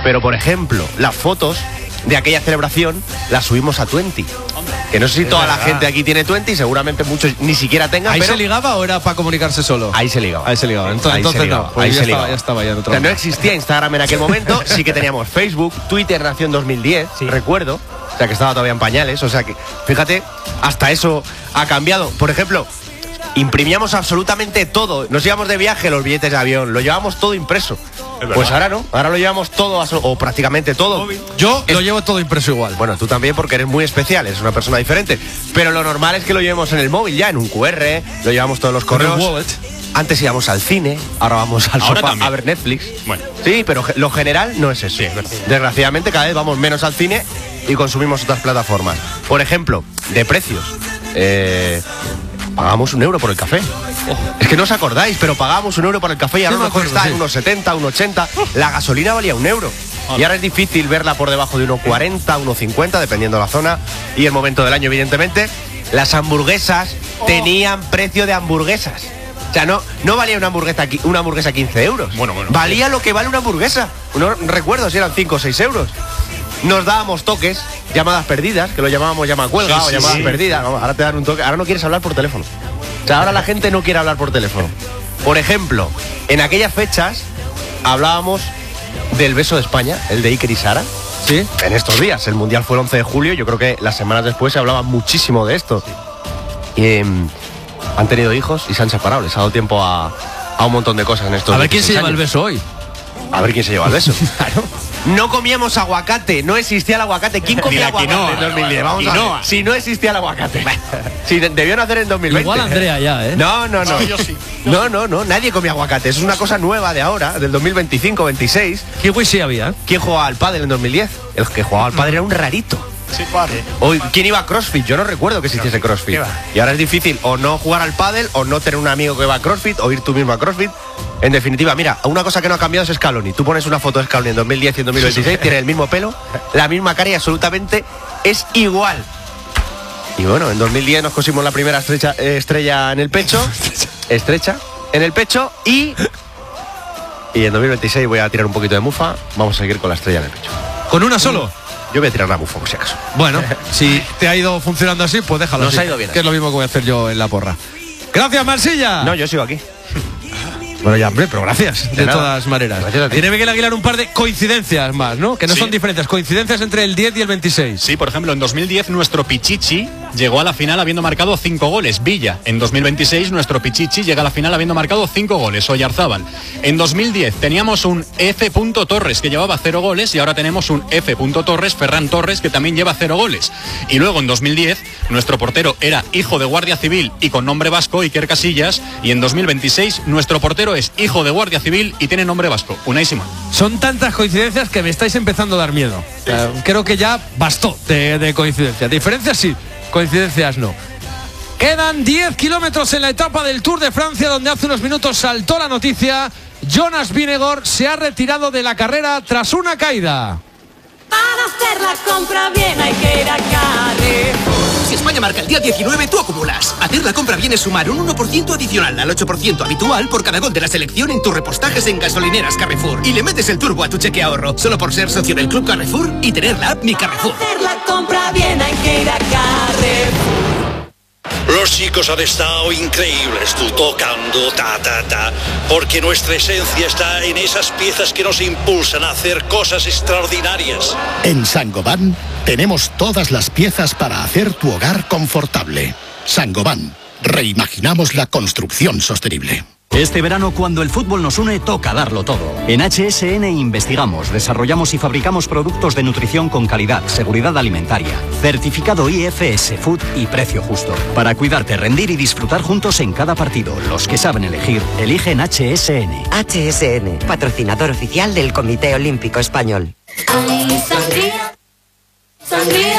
Pero, por ejemplo, las fotos de aquella celebración las subimos a Twenty. Que no sé si toda la gente aquí tiene Twenty, seguramente muchos ni siquiera tengan. ¿Ahí pero se ligaba o era para comunicarse solo? Ahí se ligaba. Ahí se ligaba. Entonces no, pues ya estaba ya en otro. O sea, no existía Instagram en aquel momento, sí que teníamos Facebook, Twitter nació en 2010, recuerdo. O sea, que estaba todavía en pañales. O sea que, fíjate, hasta eso ha cambiado. Por ejemplo, imprimíamos absolutamente todo. Nos íbamos de viaje, los billetes de avión, lo llevamos todo impreso. Pues ahora no, ahora lo llevamos todo, o prácticamente todo. Yo lo llevo todo impreso igual. Bueno, tú también, porque eres muy especial, eres una persona diferente. Pero lo normal es que lo llevemos en el móvil ya, en un QR, lo llevamos todos los correos. Antes íbamos al cine, ahora vamos al sofá a ver Netflix. Bueno. Sí, pero lo general no es eso. Sí, desgraciadamente cada vez vamos menos al cine y consumimos otras plataformas. Por ejemplo, de precios. Pagamos €1 por el café. Es que no os acordáis, pero pagamos €1 por el café y ahora a lo mejor está en unos 70, unos 80. La gasolina valía €1. Y ahora es difícil verla por debajo de unos 40, unos 50, dependiendo de la zona y el momento del año, evidentemente. Las hamburguesas tenían precio de hamburguesas. O sea, no valía una hamburguesa 15 euros. Bueno. Valía lo que vale una hamburguesa. No recuerdo si eran 5 o 6 euros. Nos dábamos toques, llamadas perdidas, que lo llamábamos llamacuelga o llamadas perdidas. Vamos, ahora te dan un toque. Ahora no quieres hablar por teléfono. O sea, ahora la gente no quiere hablar por teléfono. Por ejemplo, en aquellas fechas hablábamos del beso de España, el de Iker y Sara. Sí. En estos días, el Mundial fue el 11 de julio, yo creo que las semanas después se hablaba muchísimo de esto. Han tenido hijos y se han separado, les ha dado tiempo a un montón de cosas en estos días. A ver quién se lleva el beso hoy. A ver quién se lleva el beso. Claro. No comíamos aguacate, no existía el aguacate. ¿Quién comía aguacate en 2010? Vamos a ver. Si no existía el aguacate. Si debió nacer en 2020. Igual Andrea ya, ¿eh? No. Yo sí. No, nadie comía aguacate. Eso es una cosa nueva de ahora, del 2025-26. ¿Qué güey sí había? ¿Quién jugaba al pádel en 2010? El que jugaba al pádel era un rarito. Sí, padre. Hoy, ¿quién iba a CrossFit? Yo no recuerdo que se hiciese CrossFit. Y ahora es difícil o no jugar al pádel o no tener un amigo que va a CrossFit o ir tú mismo a CrossFit. En definitiva, mira, una cosa que no ha cambiado es Scaloni. Tú pones una foto de Scaloni en 2010 y en 2026, tiene el mismo pelo, la misma cara y absolutamente es igual. Y bueno, en 2010 nos cosimos la primera estrella en el pecho. Estrecha en el pecho y en 2026 voy a tirar un poquito de mufa. Vamos a seguir con la estrella en el pecho. ¿Con una solo? Yo voy a tirar la mufa, por si acaso. Bueno, si te ha ido funcionando así, pues déjalo así. Nos ha ido bien. Que es lo mismo que voy a hacer yo en la porra. Gracias, Marsilla. No, yo sigo aquí. Bueno, ya, hombre, pero gracias, de todas maneras. Tiene Miguel Aguilar un par de coincidencias más, ¿no? Que no son diferentes, coincidencias entre el 10 y el 26. Sí, por ejemplo, en 2010 nuestro Pichichi llegó a la final habiendo marcado 5 goles, Villa. En 2026 nuestro Pichichi llega a la final habiendo marcado 5 goles, Oyarzábal. En 2010 teníamos un F. Torres que llevaba 0 goles y ahora tenemos un F. Torres, Ferran Torres, que también lleva 0 goles. Y luego en 2010 nuestro portero era hijo de Guardia Civil y con nombre vasco, Iker Casillas, y en 2026 nuestro portero es hijo de Guardia Civil y tiene nombre vasco, Unai Simón. Son tantas coincidencias que me estáis empezando a dar miedo. Creo que ya bastó de coincidencias. Diferencias sí, coincidencias no. Quedan 10 kilómetros en la etapa del Tour de Francia, donde hace unos minutos saltó la noticia. Jonas Vingegaard se ha retirado de la carrera tras una caída. Para hacer la compra bien hay que ir a Carrefour. Si España marca el día 19, tú acumulas. Hacer la compra bien es sumar un 1% adicional al 8% habitual por cada gol de la selección en tus repostajes en gasolineras Carrefour. Y le metes el turbo a tu cheque ahorro, solo por ser socio del Club Carrefour y tener la app Mi Carrefour. Para hacer la compra bien hay que ir a Carrefour. Los chicos han estado increíbles, tú tocando, porque nuestra esencia está en esas piezas que nos impulsan a hacer cosas extraordinarias. En Saint-Gobain tenemos todas las piezas para hacer tu hogar confortable. Saint-Gobain, reimaginamos la construcción sostenible. Este verano, cuando el fútbol nos une, toca darlo todo. En HSN investigamos, desarrollamos y fabricamos productos de nutrición con calidad, seguridad alimentaria, certificado IFS Food y precio justo. Para cuidarte, rendir y disfrutar juntos en cada partido. Los que saben elegir, eligen HSN. HSN, patrocinador oficial del Comité Olímpico Español. Ay, sangría, sangría.